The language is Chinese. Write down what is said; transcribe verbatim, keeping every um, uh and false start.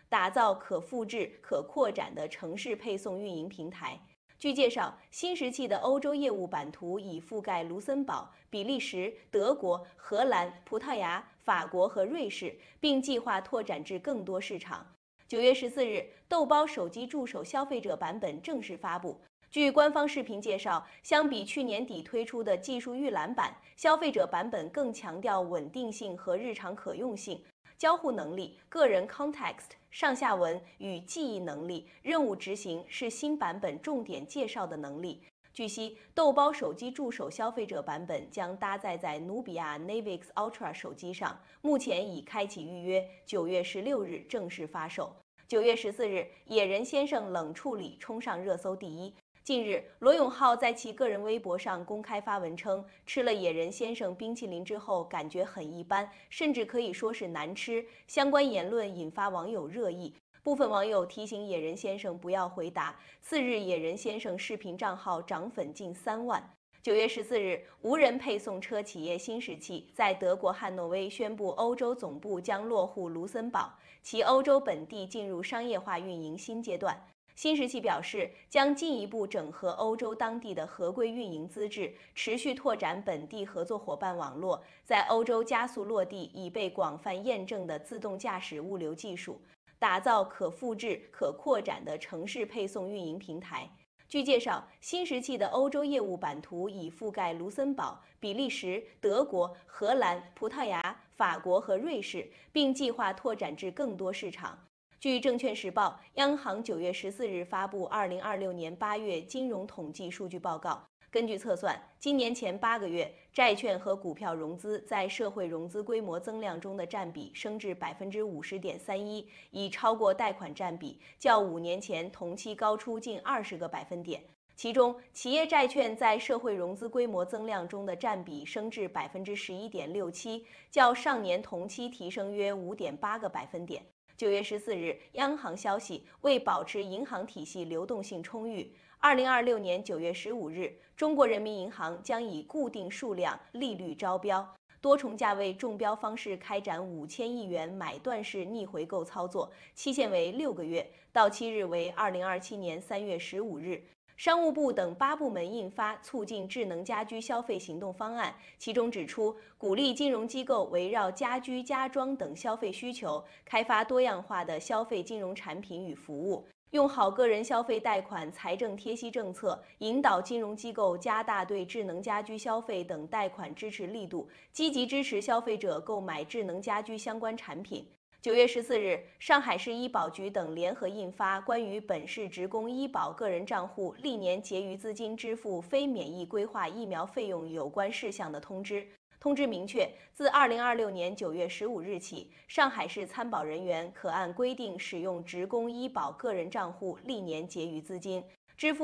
打造可复制、可扩展的城市配送运营平台。据介绍，新时期的欧洲业务版图已覆盖卢森堡、比利时、德国、荷兰、葡萄牙、法国和瑞士，并计划拓展至更多市场。九月十四日，豆包手机助手消费者版本正式发布。据官方视频介绍，相比去年底推出的技术预览版，消费者版本更强调稳定性和日常可用性。交互能力、个人 context、上下文与记忆能力、任务执行是新版本重点介绍的能力。据悉，豆包手机助手消费者版本将搭载在努比亚 Navix Ultra 手机上，目前已开启预约，九月十六日正式发售。九月十四日，野人先生冷处理冲上热搜第一。近日，罗永浩在其个人微博上公开发文称，吃了野人先生冰淇淋之后感觉很一般，甚至可以说是难吃。相关言论引发网友热议，部分网友提醒野人先生不要回答。次日，野人先生视频账号涨粉近三万。九月十四日，无人配送车企业新石器在德国汉诺威宣布，欧洲总部将落户卢森堡，其欧洲本地进入商业化运营新阶段。新石器表示，将进一步整合欧洲当地的合规运营资质，持续拓展本地合作伙伴网络，在欧洲加速落地已被广泛验证的自动驾驶物流技术，打造可复制、可扩展的城市配送运营平台。据介绍，新石器的欧洲业务版图已覆盖卢森堡、比利时、德国、荷兰、葡萄牙、法国和瑞士，并计划拓展至更多市场。据证券时报，央行九月十四日发布二零二六年八月金融统计数据报告。根据测算，今年前八个月，债券和股票融资在社会融资规模增量中的占比升至百分之五十点三一，已超过贷款占比，较五年前同期高出近二十个百分点。其中，企业债券在社会融资规模增量中的占比升至百分之十一点六七，较上年同期提升约五点八个百分点。九月十四日，央行消息，为保持银行体系流动性充裕，二零二六年九月十五日，中国人民银行将以固定数量、利率招标、多重价位中标方式开展五千亿元买断式逆回购操作，期限为六个月，到期日为二零二七年三月十五日。商务部等八部门印发促进智能家居消费行动方案，其中指出，鼓励金融机构围绕家居、家装等消费需求，开发多样化的消费金融产品与服务，用好个人消费贷款财政贴息政策，引导金融机构加大对智能家居消费等贷款支持力度，积极支持消费者购买智能家居相关产品。九月十四日，上海市医保局等联合印发关于本市职工医保个人账户历年结余资金支付非免疫规划疫苗费用有关事项的通知。通知明确，自二零二六年九月十五日起，上海市参保人员可按规定使用职工医保个人账户历年结余资金支付